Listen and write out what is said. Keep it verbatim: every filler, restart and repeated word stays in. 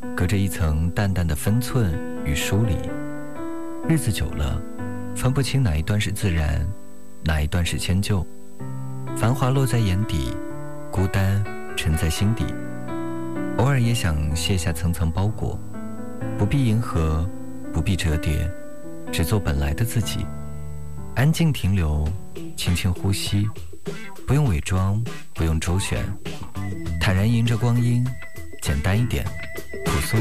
隔着一层淡淡的分寸与疏离。日子久了，分不清哪一段是自然，哪一段是迁就。繁华落在眼底，孤单沉在心底。偶尔也想卸下层层包裹，不必迎合，不必折叠，只做本来的自己。安静停留，轻轻呼吸，不用伪装，不用周旋，坦然迎着光阴，简单一点，朴素一点。